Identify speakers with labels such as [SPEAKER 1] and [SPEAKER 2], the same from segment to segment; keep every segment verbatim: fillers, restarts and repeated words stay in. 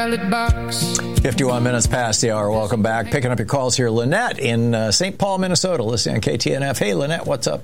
[SPEAKER 1] ballot box.
[SPEAKER 2] fifty-one minutes past the hour. Welcome back. Picking up your calls here. Lynette in uh, Saint Paul, Minnesota, listening on K T N F. Hey, Lynette, what's up?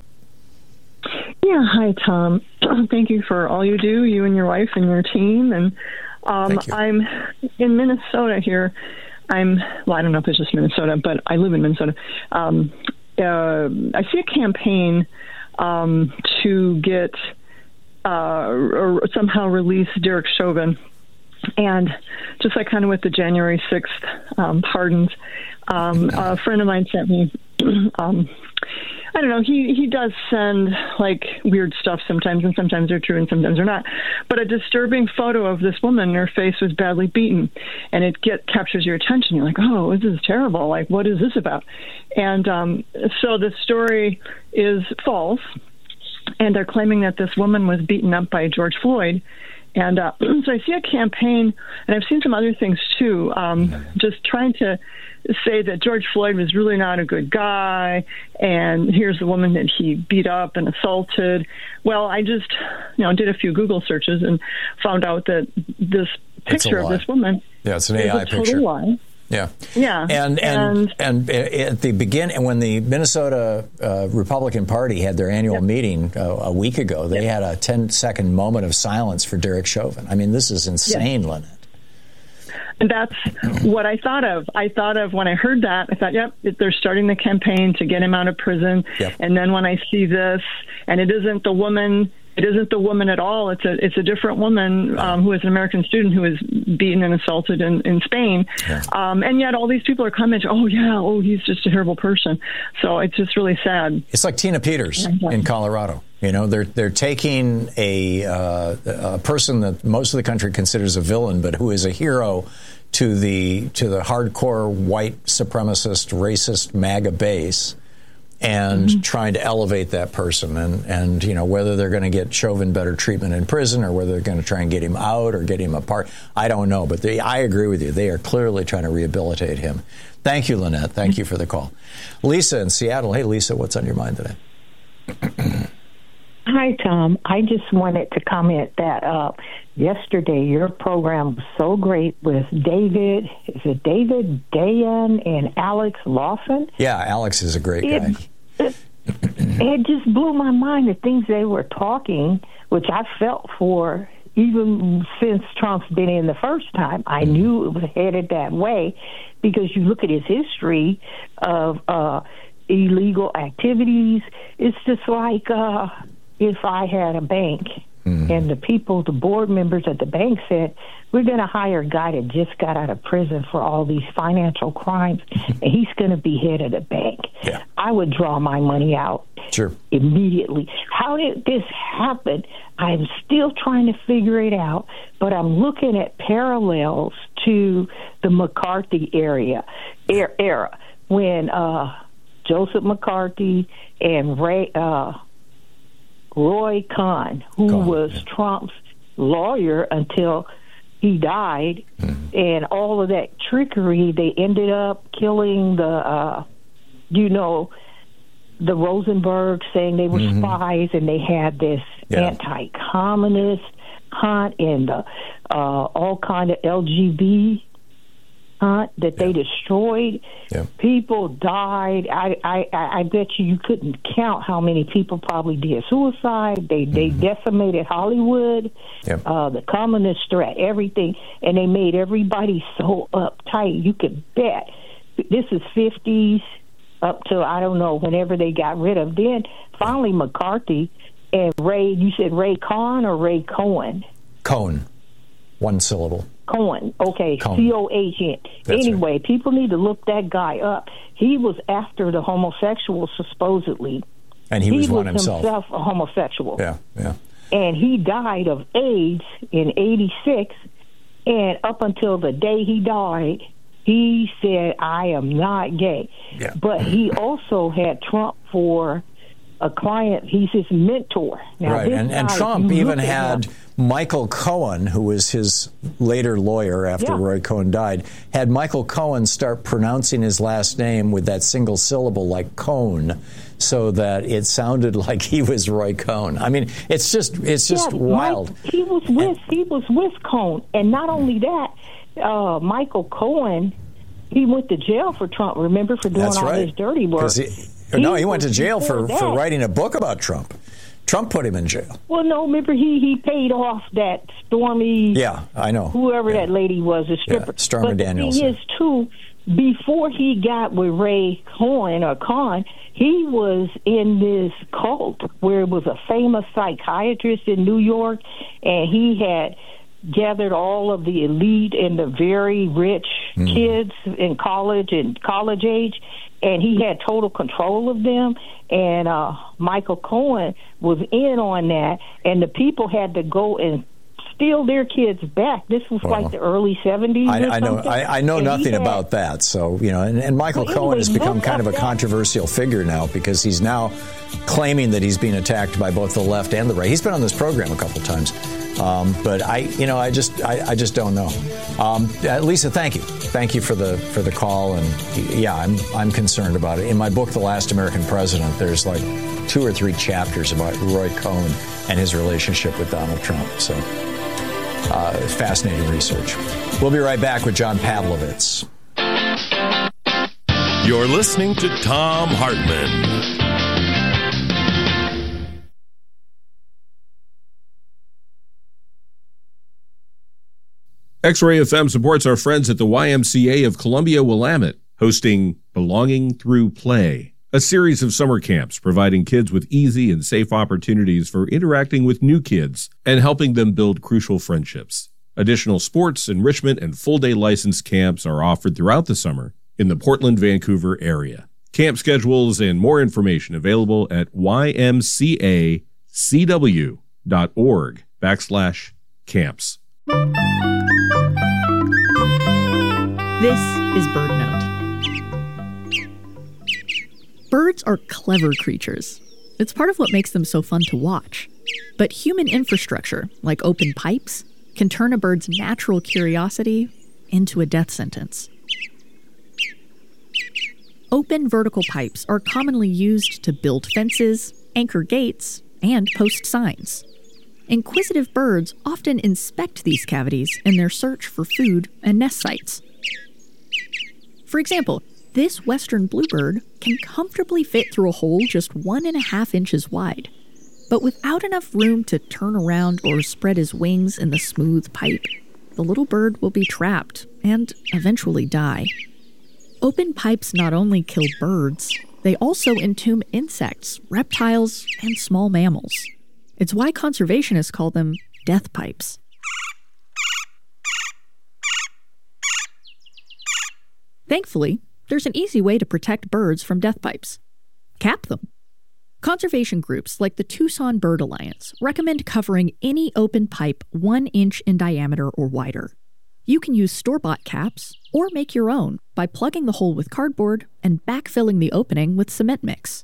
[SPEAKER 3] Yeah, hi, Tom. Thank you for all you do, you and your wife and your team. And um, I'm in Minnesota here. I'm, well, I don't know if it's just Minnesota, but I live in Minnesota. Um, uh, I see a campaign um, to get uh, or somehow release Derek Chauvin. And just like kind of with the January sixth um, pardons, um, a friend of mine sent me, um, I don't know, he, he does send like weird stuff sometimes, and sometimes they're true and sometimes they're not. But a disturbing photo of this woman, her face was badly beaten, and it get captures your attention. You're like, oh, this is terrible. Like, what is this about? And um, so the story is false, and they're claiming that this woman was beaten up by George Floyd. And uh, so I see a campaign, and I've seen some other things too, um, just trying to say that George Floyd was really not a good guy, and here's the woman that he beat up and assaulted. Well, I just, you know, did a few Google searches and found out that this picture of this woman
[SPEAKER 2] yeah, it's an
[SPEAKER 3] is
[SPEAKER 2] A I
[SPEAKER 3] a total
[SPEAKER 2] picture.
[SPEAKER 3] lie.
[SPEAKER 2] Yeah,
[SPEAKER 3] yeah,
[SPEAKER 2] and and and, and at the begin when the Minnesota uh, Republican Party had their annual yep. meeting uh, a week ago, they yep. had a ten second moment of silence for Derek Chauvin. I mean, this is insane, yep. Lynette.
[SPEAKER 3] And that's what I thought of. I thought of when I heard that, I thought, yep, they're starting the campaign to get him out of prison.
[SPEAKER 2] Yep.
[SPEAKER 3] And then when I see this, and it isn't the woman. It isn't the woman at all. It's a it's a different woman um, who is an American student who was beaten and assaulted in, in Spain. Yeah. Um, and yet all these people are commenting, oh, yeah, oh, he's just a terrible person. So it's just really sad.
[SPEAKER 2] It's like Tina Peters yeah. in Colorado. You know, they're they're taking a, uh, a person that most of the country considers a villain, but who is a hero to the to the hardcore white supremacist, racist MAGA base, and mm-hmm. trying to elevate that person. And, and you know, whether they're going to get Chauvin better treatment in prison or whether they're going to try and get him out or get him apart, I don't know. But they, I agree with you. They are clearly trying to rehabilitate him. Thank you, Lynette. Thank mm-hmm. you for the call. Lisa in Seattle. Hey, Lisa, what's on your mind today?
[SPEAKER 4] Hi, Tom. I just wanted to comment that uh, yesterday your program was so great with David, is it David Dayan and Alex Lawson?
[SPEAKER 2] Yeah, Alex is a great
[SPEAKER 4] it,
[SPEAKER 2] guy.
[SPEAKER 4] It, it just blew my mind, the things they were talking, which I felt for even since Trump's been in the first time. I mm-hmm. knew it was headed that way because you look at his history of uh, illegal activities. It's just like... Uh, if I had a bank mm-hmm. and the people, the board members at the bank said, we're going to hire a guy that just got out of prison for all these financial crimes, and he's going to be head of the bank,
[SPEAKER 2] yeah.
[SPEAKER 4] I would draw my money out
[SPEAKER 2] sure.
[SPEAKER 4] immediately. How did this happen? I'm still trying to figure it out, but I'm looking at parallels to the McCarthy area, er, era when uh, Joseph McCarthy and Ray... Uh, Roy Cohn, who Cohn, was yeah. Trump's lawyer until he died, mm-hmm. and all of that trickery, they ended up killing the, uh, you know, the Rosenberg, saying they were mm-hmm. spies, and they had this yeah. anti-communist hunt and the, uh, all kind of L G B hunt that yeah. they destroyed. Yeah. People died. I, I, I bet you you couldn't count how many people probably did suicide. They mm-hmm. they decimated Hollywood, yeah. uh, the communist threat, everything, and they made everybody so uptight. You could bet. This is fifties up to, I don't know, whenever they got rid of. Then finally McCarthy and Ray, you said Ray Cohn or Ray Cohen?
[SPEAKER 2] Cohen. One syllable.
[SPEAKER 4] Cohen, okay, C O H N. Anyway, right. people need to look that guy up. He was after the homosexuals, supposedly.
[SPEAKER 2] And he, he was one
[SPEAKER 4] was
[SPEAKER 2] himself.
[SPEAKER 4] himself a homosexual.
[SPEAKER 2] Yeah, yeah.
[SPEAKER 4] And he died of AIDS in eighty-six, and up until the day he died, he said, I am not gay.
[SPEAKER 2] Yeah.
[SPEAKER 4] But he also had Trump for a client. He's his mentor. Now,
[SPEAKER 2] right, and, and Trump even had... Him, Michael Cohen, who was his later lawyer after yeah. Roy Cohn died, had Michael Cohen start pronouncing his last name with that single syllable like Cohn, so that it sounded like he was Roy Cohn. I mean, it's just it's just
[SPEAKER 4] yeah,
[SPEAKER 2] wild.
[SPEAKER 4] Mike, he was with and, he was with Cohn, and not only that, uh, Michael Cohen, he went to jail for Trump, remember, for doing
[SPEAKER 2] That's
[SPEAKER 4] all
[SPEAKER 2] right.
[SPEAKER 4] his dirty work.
[SPEAKER 2] He,
[SPEAKER 4] he
[SPEAKER 2] no, he went to jail for,
[SPEAKER 4] that.
[SPEAKER 2] for writing a book about Trump. Trump put him in jail.
[SPEAKER 4] Well, no, remember, he, he paid off that Stormy...
[SPEAKER 2] Yeah, I know.
[SPEAKER 4] Whoever
[SPEAKER 2] yeah.
[SPEAKER 4] that lady was, a stripper.
[SPEAKER 2] Yeah, Stormy
[SPEAKER 4] but
[SPEAKER 2] Daniels.
[SPEAKER 4] the thing is, too, before he got with Ray Cohen or Khan, he was in this cult where it was a famous psychiatrist in New York, and he had gathered all of the elite and the very rich mm. kids in college and college age, and he had total control of them. And uh, Michael Cohen was in on that, and the people had to go and steal their kids back. This was well, like the early seventies.
[SPEAKER 2] I,
[SPEAKER 4] or
[SPEAKER 2] I know.
[SPEAKER 4] something.
[SPEAKER 2] I, I know
[SPEAKER 4] and
[SPEAKER 2] nothing
[SPEAKER 4] had,
[SPEAKER 2] about that. So you know, and, and Michael
[SPEAKER 4] well,
[SPEAKER 2] Cohen
[SPEAKER 4] anyway,
[SPEAKER 2] has become kind of a
[SPEAKER 4] that.
[SPEAKER 2] controversial figure now because he's now claiming that he's being attacked by both the left and the right. He's been on this program a couple times, um, but I, you know, I just, I, I just don't know. Um, uh, Lisa, thank you, thank you for the for the call, and yeah, I'm I'm concerned about it. In my book, The Last American President, there's like two or three chapters about Roy Cohn and his relationship with Donald Trump. So. Uh, fascinating research. We'll be right back with John Pavlovitz.
[SPEAKER 1] You're listening to Thom Hartmann.
[SPEAKER 5] X-Ray F M supports our friends at the Y M C A of Columbia Willamette, hosting Belonging Through Play, a series of summer camps providing kids with easy and safe opportunities for interacting with new kids and helping them build crucial friendships. Additional sports, enrichment, and full-day licensed camps are offered throughout the summer in the Portland-Vancouver area. Camp schedules and more information available at ymcacw.org backslash camps.
[SPEAKER 6] This is BirdNote. Birds are clever creatures. It's part of what makes them so fun to watch. But human infrastructure, like open pipes, can turn a bird's natural curiosity into a death sentence. Open vertical pipes are commonly used to build fences, anchor gates, and post signs. Inquisitive birds often inspect these cavities in their search for food and nest sites. For example, this western bluebird can comfortably fit through a hole just one and a half inches wide. But without enough room to turn around or spread his wings in the smooth pipe, the little bird will be trapped and eventually die. Open pipes not only kill birds, they also entomb insects, reptiles, and small mammals. It's why conservationists call them death pipes. Thankfully, there's an easy way to protect birds from death pipes. Cap them. Conservation groups like the Tucson Bird Alliance recommend covering any open pipe one inch in diameter or wider. You can use store-bought caps or make your own by plugging the hole with cardboard and backfilling the opening with cement mix.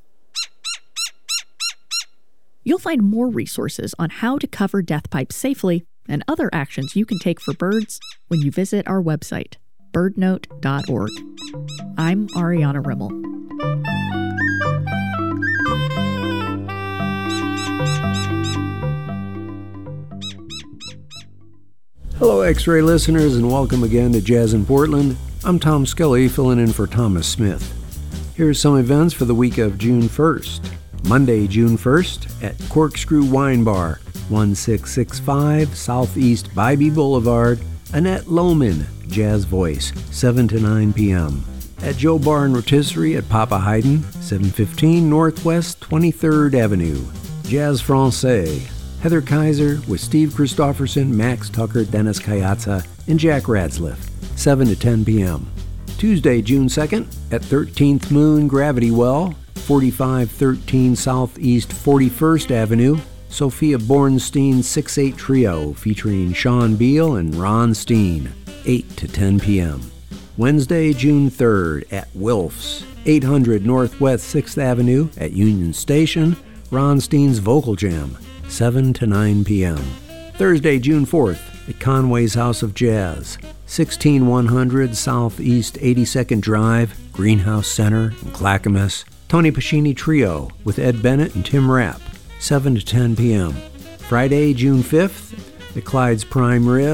[SPEAKER 6] You'll find more resources on how to cover death pipes safely and other actions you can take for birds when you visit our website, bird note dot org. I'm Ariana Rimmel.
[SPEAKER 7] Hello, X-Ray listeners, and welcome again to Jazz in Portland. I'm Tom Scully, filling in for Thomas Smith. Here's some events for the week of June first. Monday, June first, at Corkscrew Wine Bar, one six six five Southeast Bybee Boulevard, Annette Lohman, Jazz Voice, seven to nine p.m. At Joe Bar and Rotisserie at Papa Haydn, seven fifteen Northwest twenty-third Avenue. Jazz Francais, Heather Kaiser with Steve Christofferson, Max Tucker, Dennis Kayatsa, and Jack Radsliff, seven to ten p.m. Tuesday, June second, at thirteenth Moon Gravity Well, forty-five thirteen Southeast forty-first Avenue, Sophia Bornstein six eight Trio featuring Sean Beal and Ron Steen, eight to ten p.m. Wednesday, June third, at Wilf's, eight hundred Northwest sixth Avenue at Union Station, Ron Steen's Vocal Jam, seven to nine p.m. Thursday, June fourth, at Conway's House of Jazz, sixteen one hundred Southeast eighty-second Drive, Greenhouse Center in Clackamas, Tony Pacini Trio with Ed Bennett and Tim Rapp, seven to ten p.m. Friday, June fifth, at Clyde's Prime Rib,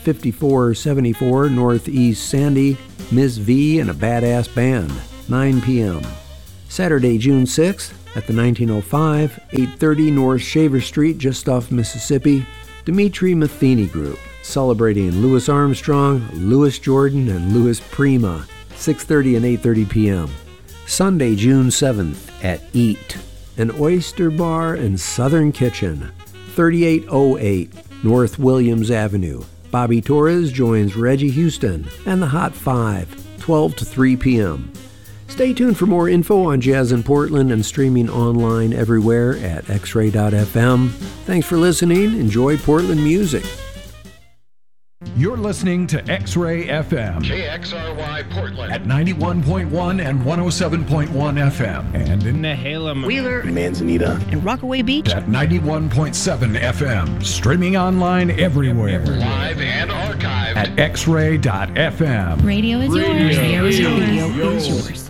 [SPEAKER 7] fifty-four seventy-four Northeast Sandy, Miz V and a Badass Band, nine p.m. Saturday, June sixth, at the nineteen oh five, eight thirty North Shaver Street, just off Mississippi, Dimitri Matheny Group, celebrating Louis Armstrong, Louis Jordan, and Louis Prima, six thirty and eight thirty p.m. Sunday, June seventh, at Eat, an oyster bar and southern kitchen, thirty-eight oh eight North Williams Avenue. Bobby Torres joins Reggie Houston and the Hot Five, twelve to three p.m. Stay tuned for more info on Jazz in Portland and streaming online everywhere at x ray dot f m. Thanks for listening. Enjoy Portland music.
[SPEAKER 8] You're listening to X-Ray F M.
[SPEAKER 1] K X R Y Portland.
[SPEAKER 8] At ninety-one point one and one oh seven point one F M. And in
[SPEAKER 9] Nehalem,
[SPEAKER 10] Wheeler,
[SPEAKER 11] Manzanita,
[SPEAKER 10] and Rockaway Beach.
[SPEAKER 8] At ninety-one point seven F M. Streaming online everywhere.
[SPEAKER 1] Live and archived.
[SPEAKER 8] At x ray dot f m.
[SPEAKER 12] Radio is yours.
[SPEAKER 10] Radio is yours. Radio is yours.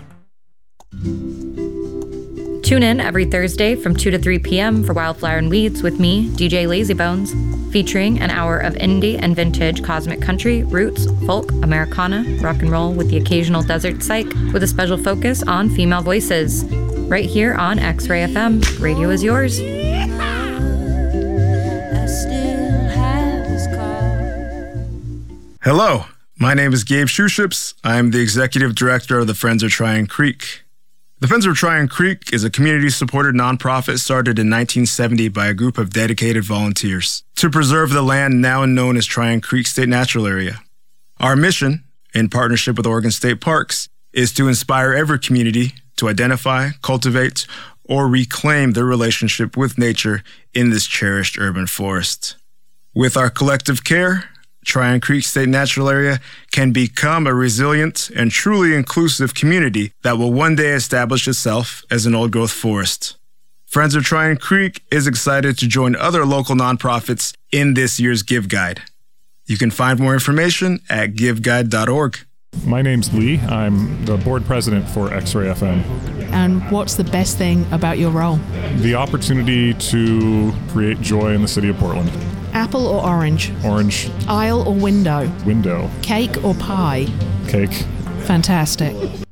[SPEAKER 13] Tune in every Thursday from two to three p.m. for Wildflower and Weeds with me, D J Lazybones, featuring an hour of indie and vintage cosmic country, roots, folk, Americana, rock and roll with the occasional desert psych, with a special focus on female voices. Right here on X-Ray F M. Radio is yours.
[SPEAKER 14] Hello, my name is Gabe Shoeships. I'm the executive director of the Friends of Tryon Creek. The Friends of Tryon Creek is a community-supported nonprofit started in nineteen seventy by a group of dedicated volunteers to preserve the land now known as Tryon Creek State Natural Area. Our mission, in partnership with Oregon State Parks, is to inspire every community to identify, cultivate, or reclaim their relationship with nature in this cherished urban forest. With our collective care, Tryon Creek State Natural Area can become a resilient and truly inclusive community that will one day establish itself as an old-growth forest. Friends of Tryon Creek is excited to join other local nonprofits in this year's Give Guide. You can find more information at give guide dot org.
[SPEAKER 15] My name's Lee. I'm the board president for X-Ray F M.
[SPEAKER 16] And what's the best thing about your role?
[SPEAKER 15] The opportunity to create joy in the city of Portland.
[SPEAKER 16] Apple or orange?
[SPEAKER 15] Orange.
[SPEAKER 16] Aisle or window?
[SPEAKER 15] Window.
[SPEAKER 16] Cake or pie?
[SPEAKER 15] Cake.
[SPEAKER 16] Fantastic.